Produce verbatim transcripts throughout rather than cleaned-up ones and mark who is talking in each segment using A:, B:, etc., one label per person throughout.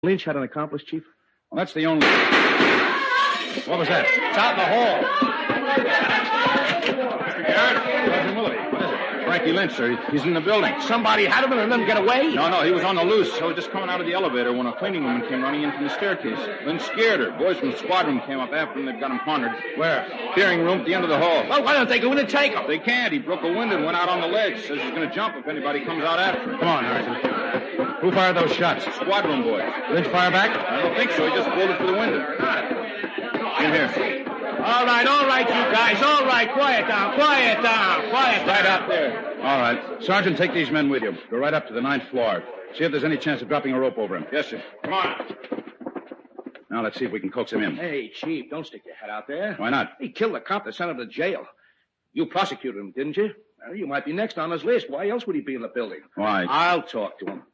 A: Lynch had an accomplice, Chief?
B: Well, that's the only... What was that?
A: It's out in the hall.
B: Mister Garrett? Sergeant Willoughby. What is it? Frankie Lynch, sir. He's in the building.
A: Somebody had him and let him get away?
B: No, no, he was on the loose. He was just coming out of the elevator when a cleaning woman came running in from the staircase. Lynch scared her. Boys from the squad room came up after him. They've got him cornered.
A: Where?
B: Steering room at the end of the hall.
A: Well, why don't they go in and take him?
B: They can't. He broke a window and went out on the ledge. Says he's going to jump if anybody comes out after him.
C: Come on, Harrison. Who fired those shots?
B: Squad room boys.
C: Lynch fire back?
B: I don't think so. He just bolted for the window. In here.
A: All right, all right, you guys. All right, quiet down, quiet down, quiet
B: Right
A: down.
B: up there.
C: All right. Sergeant, take these men with you. Go right up to the ninth floor. See if there's any chance of dropping a rope over him.
B: Yes, sir. Come on.
C: Now, let's see if we can coax him in.
A: Hey, Chief, don't stick your head out there.
C: Why not?
A: He killed the cop that sent him to jail. You prosecuted him, didn't you? Well, you might be next on his list. Why else would he be in the building?
C: Why?
A: I'll talk to him.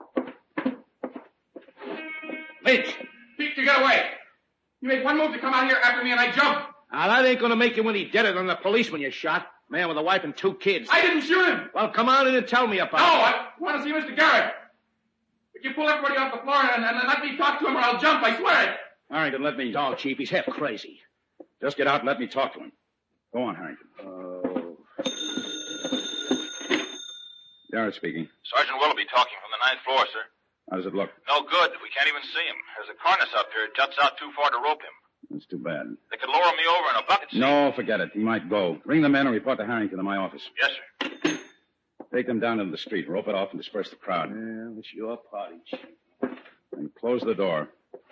D: Lynch, Pete, you get away. You make one move to come out here after me and I jump.
A: Now, that ain't going to make you any deader than the policeman you shot. Man with a wife and two kids.
D: I didn't shoot him.
A: Well, come on in and tell me about
D: No,
A: it.
D: I want to see Mister Garrett. If you pull everybody off the floor and, and let me talk to him or I'll jump, I swear it.
C: Harrington, let me...
A: No, Chief, he's half crazy.
C: Just get out and let me talk to him. Go on, Harrington.
A: Oh.
C: Garrett speaking.
E: Sergeant Willoughby talking from the ninth floor, sir.
C: How does it look?
E: No good. We can't even see him. There's a cornice up here. It juts out too far to rope him.
C: That's too bad.
E: They could lower me over in a bucket seat.
C: No, forget it. He might go. Bring the men and report to Harrington in my office.
E: Yes, sir.
C: Take them down into the street, rope it off, and disperse the crowd.
A: Well, it's your party, Chief.
C: And close the door.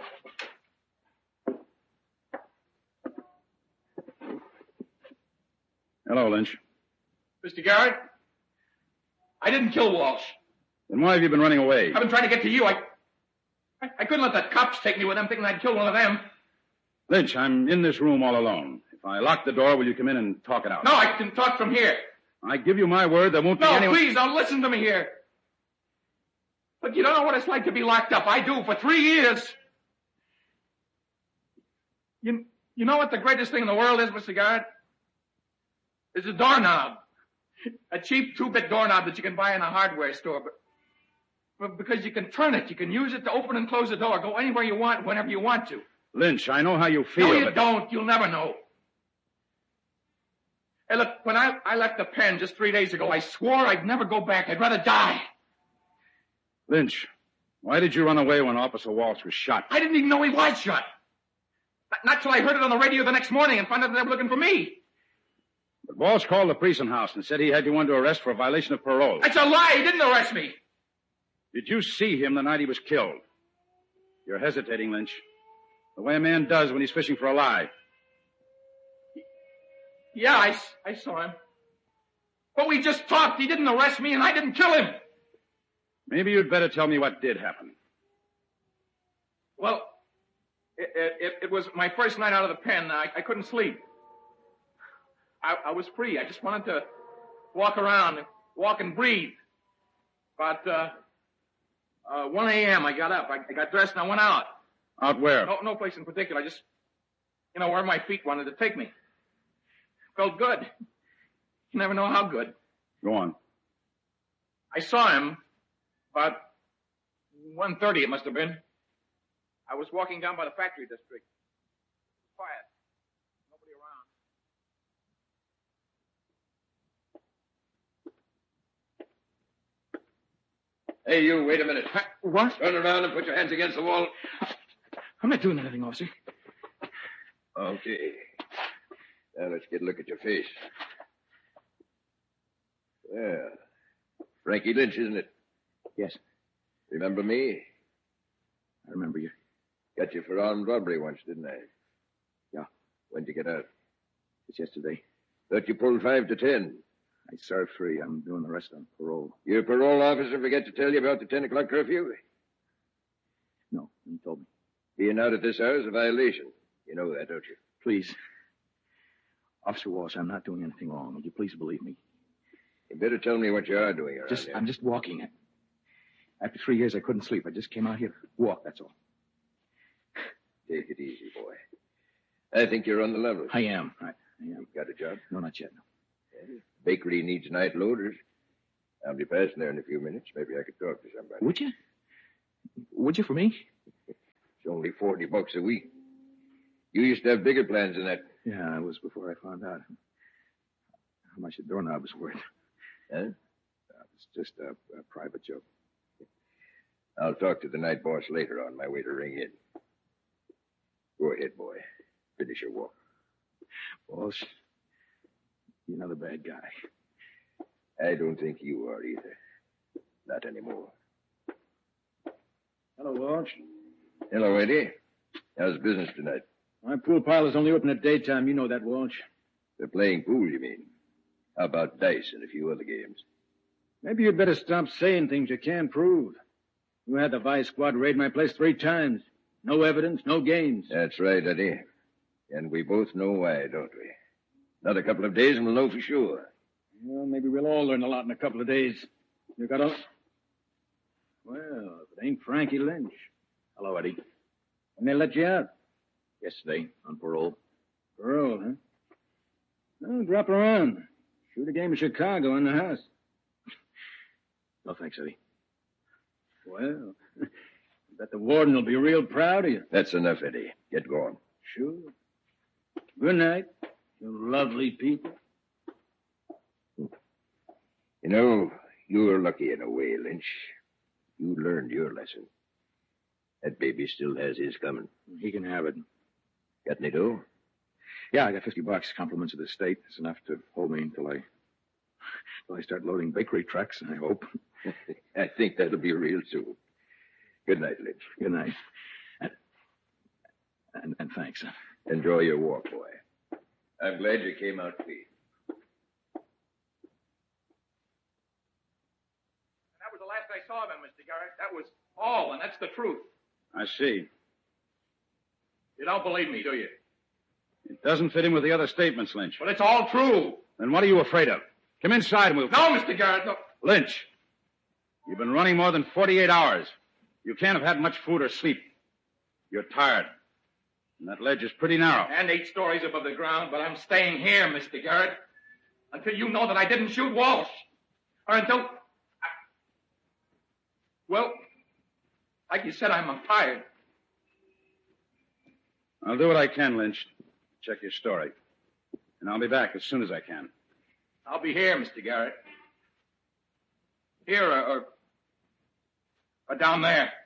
C: Hello, Lynch.
D: Mister Garrett, I didn't kill Walsh.
C: Then why have you been running away?
D: I've been trying to get to you. I, I, I couldn't let the cops take me with them thinking I'd kill one of them.
C: Lynch, I'm in this room all alone. If I lock the door, will you come in and talk it out?
D: No, I can talk from here.
C: I give you my word there won't
D: No,
C: be anyone...
D: please, don't listen to me here. Look, you don't know what it's like to be locked up. I do, for three years. You, you know what the greatest thing in the world is, Mister Garrett? Is a doorknob. A cheap two-bit doorknob that you can buy in a hardware store. But, but because you can turn it, you can use it to open and close the door, go anywhere you want, whenever you want to.
C: Lynch, I know how you feel,
D: No, you
C: but...
D: don't. You'll never know. Hey, look, when I, I left the pen just three days ago, I swore I'd never go back. I'd rather die.
C: Lynch, why did you run away when Officer Walsh was shot?
D: I didn't even know he was shot. Not, not till I heard it on the radio the next morning and found out they were looking for me.
C: But Walsh called the precinct house and said he had you under arrest for a violation of parole.
D: That's a lie. He didn't arrest me.
C: Did you see him the night he was killed? You're hesitating, Lynch. The way a man does when he's fishing for a lie.
D: Yeah, I, I saw him. But we just talked. He didn't arrest me and I didn't kill him.
C: Maybe you'd better tell me what did happen.
D: Well, it, it, it was my first night out of the pen. I, I couldn't sleep. I, I was free. I just wanted to walk around, walk and breathe. About uh, uh, one a.m. I got up. I, I got dressed and I went out.
C: Out where?
D: No, no place in particular. I just, you know, where my feet wanted to take me. Felt good. You never know how good.
C: Go on.
D: I saw him about one thirty, it must have been. I was walking down by the factory district. It was quiet. Nobody around.
F: Hey, you, wait a minute.
D: What?
F: Turn around and put your hands against the wall.
D: I'm not doing anything, officer.
F: Okay. Now let's get a look at your face. Yeah. Frankie Lynch, isn't it?
A: Yes,
F: Remember me?
A: I remember you.
F: Got you for armed robbery once, didn't I?
A: Yeah.
F: When'd you get out?
A: It's yesterday.
F: Thought you pulled five to ten.
A: I served free. I'm doing the rest on parole.
F: Your parole officer forget to tell you about the ten o'clock curfew?
A: No, he told me.
F: Being out at this hour is a violation. You know that, don't you?
A: Please. Officer Walsh, I'm not doing anything wrong. Would you please believe me?
F: You better tell me what you are doing around
A: Just,
F: here.
A: I'm just walking. After three years, I couldn't sleep. I just came out here to walk, that's all.
F: Take it easy, boy. I think you're on the level.
A: I am. I, I am.
F: You got a job?
A: No, not yet, no.
F: Bakery needs night loaders. I'll be passing there in a few minutes. Maybe I could talk to somebody.
A: Would you? Would you for me?
F: It's only forty bucks a week. You used to have bigger plans than that.
C: Yeah, that was before I found out how much a doorknob was worth.
F: Huh?
C: Uh, it's just a, a private joke.
F: I'll talk to the night boss later on my way to ring in. Go ahead, boy. Finish your walk.
C: Walsh, you're another bad guy.
F: I don't think you are either. Not anymore.
C: Hello, Walsh.
F: Hello, Eddie. How's business tonight?
C: My pool pile is only open at daytime. You know that, Walsh.
F: They're playing pool, you mean? How about dice and a few other games?
C: Maybe you'd better stop saying things you can't prove. You had the Vice Squad raid my place three times. No evidence, no games.
F: That's right, Eddie. And we both know why, don't we? Another couple of days and we'll know for sure.
C: Well, maybe we'll all learn a lot in a couple of days. You got a... Well, if it ain't Frankie Lynch.
B: Hello, Eddie.
C: When they let you out?
B: Yesterday, on parole.
C: Parole, huh? Well, drop around. Shoot a game of Chicago in the house.
B: No, thanks, Eddie.
C: Well, I bet the warden will be real proud of you.
F: That's enough, Eddie. Get going.
C: Sure. Good night, you lovely people.
F: You know, you were lucky in a way, Lynch. You learned your lesson. That baby still has his coming.
C: He can have it.
F: Got any dough?
C: Yeah, I got fifty bucks, compliments of the state. It's enough to hold me until I, until I start loading bakery trucks, I hope.
F: I think that'll be real soon. Good night, Lynch.
C: Good night. And, and, and thanks.
F: Enjoy your walk, boy. I'm glad you came out clean.
D: That was the last I saw of him, Mister Garrett. That was all, and that's the truth.
C: I see.
D: You don't believe me, do you?
C: It doesn't fit in with the other statements, Lynch.
D: But it's all true.
C: Then what are you afraid of? Come inside and we'll...
D: No, Mister Garrett, no.
C: Lynch, you've been running more than forty-eight hours. You can't have had much food or sleep. You're tired. And that ledge is pretty narrow.
D: And eight stories above the ground, but I'm staying here, Mister Garrett, until you know that I didn't shoot Walsh. Or until... I... Well, like you said, I'm tired.
C: I'll do what I can, Lynch. Check your story. And I'll be back as soon as I can.
D: I'll be here, Mister Garrett. Here or, or, or down there.